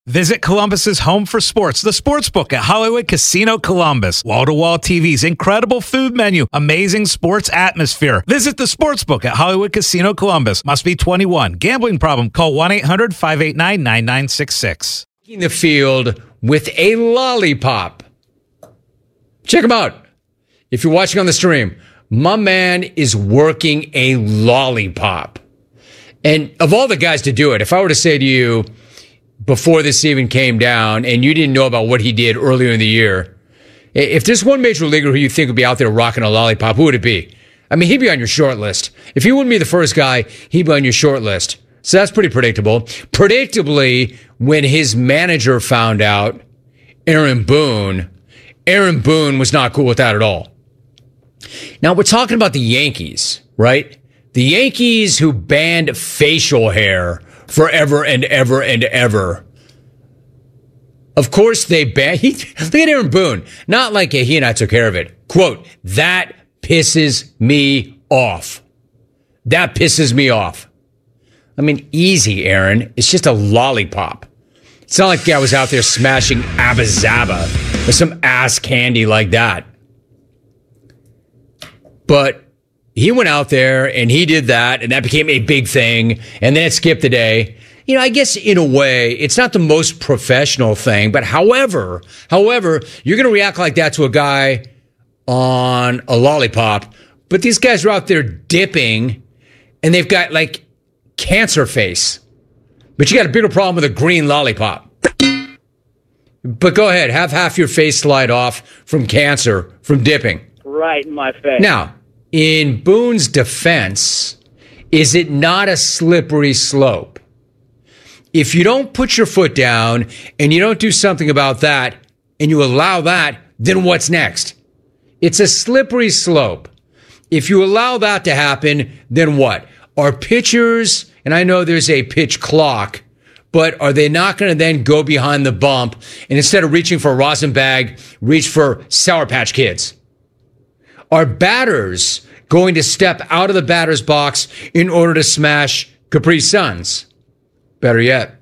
Visit Columbus's home for sports, the Sportsbook at Hollywood Casino Columbus. Wall-to-wall TVs, incredible food menu, amazing sports atmosphere. Visit the Sportsbook at Hollywood Casino Columbus. Must be 21. Gambling problem? Call 1-800-589-9966. In the field with a lollipop. Check him out. If you're watching on the stream, my man is working a lollipop. And of all the guys to do it, if I were to say to you, before this even came down and you didn't know about what he did earlier in the year, if there's one major leaguer who you think would be out there rocking a lollipop, who would it be? I mean, he'd be on your short list. If he wouldn't be the first guy, he'd be on your short list. So that's pretty predictable. Predictably, when his manager found out, Aaron Boone was not cool with that at all. Now, we're talking about the Yankees, right? The Yankees who banned facial hair forever and ever and ever. Of course, they banned. Look at Aaron Boone. Not like he and I took care of it. Quote, that pisses me off. That pisses me off. I mean, easy, Aaron. It's just a lollipop. It's not like I was out there smashing Abba Zaba or some ass candy like that. But he went out there and he did that, and that became a big thing, and then it skipped a day. You know, I guess in a way, it's not the most professional thing, but however, you're going to react like that to a guy on a lollipop, but these guys are out there dipping, and they've got, like, cancer face. But you got a bigger problem with a green lollipop. But go ahead, have half your face slide off from cancer, from dipping. Right in my face. Now, in Boone's defense, is it not a slippery slope? If you don't put your foot down and you don't do something about that and you allow that, then what's next? It's a slippery slope. If you allow that to happen, then what? Are pitchers, and I know there's a pitch clock, but are they not going to then go behind the bump and instead of reaching for a rosin bag, reach for Sour Patch Kids? Are batters going to step out of the batter's box in order to smash Capri Suns? Better yet,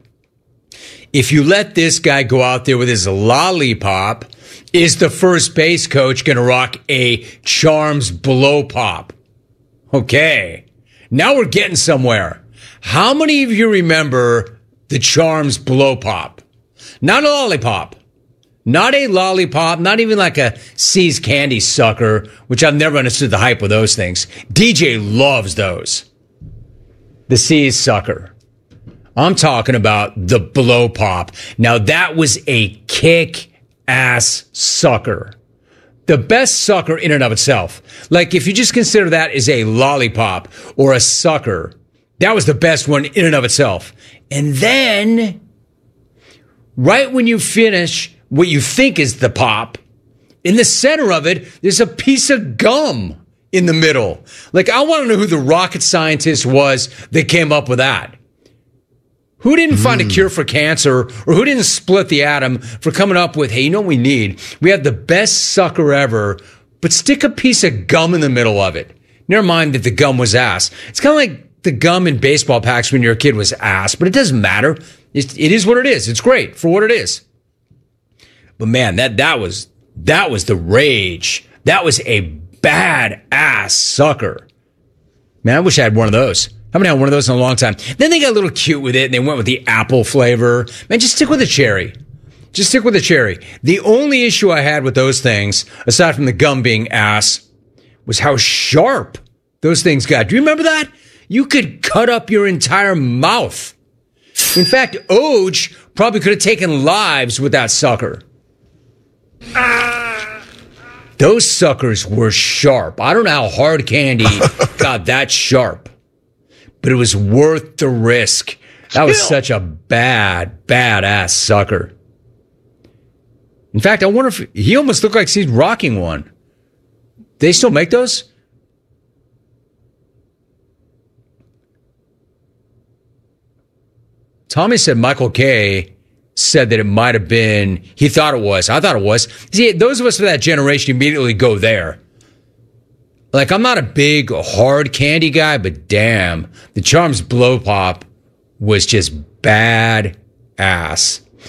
if you let this guy go out there with his lollipop, is the first base coach going to rock a Charms blow pop? Okay, now we're getting somewhere. How many of you remember the Charms blow pop? Not a lollipop. Not a lollipop, not even like a See's candy sucker, which I've never understood the hype with those things. DJ loves those. The See's sucker. I'm talking about the blow pop. Now that was a kick-ass sucker. The best sucker in and of itself. Like if you just consider that as a lollipop or a sucker, that was the best one in and of itself. And then, right when you finish what you think is the pop, in the center of it, there's a piece of gum in the middle. Like, I want to know who the rocket scientist was that came up with that. Who didn't find a cure for cancer, or who didn't split the atom for coming up with, hey, you know what we need? We have the best sucker ever, but stick a piece of gum in the middle of it. Never mind that the gum was ass. It's kind of like the gum in baseball packs when you're a kid was ass, but it doesn't matter. It is what it is. It's great for what it is. But man, that was the rage. That was a badass sucker. Man, I wish I had one of those. I haven't had one of those in a long time. Then they got a little cute with it, and they went with the apple flavor. Man, just stick with the cherry. Just stick with the cherry. The only issue I had with those things, aside from the gum being ass, was how sharp those things got. Do you remember that? You could cut up your entire mouth. In fact, Oj probably could have taken lives with that sucker. Those suckers were sharp. I don't know how hard candy got that sharp, but it was worth the risk. That was such a badass sucker. In fact, I wonder if he almost looked like he's rocking one. They still make those? Tommy said Michael Kay said that it might have been, he thought it was. I thought it was. See, those of us of that generation immediately go there. Like, I'm not a big hard candy guy, but damn, the Charms Blow Pop was just bad ass.